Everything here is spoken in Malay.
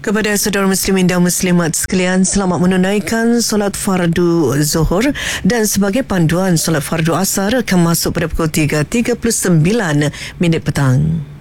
Kepada saudara muslimin dan muslimat sekalian, selamat menunaikan solat fardu zuhur, dan sebagai panduan solat fardu asar akan masuk pada pukul 3.39 petang.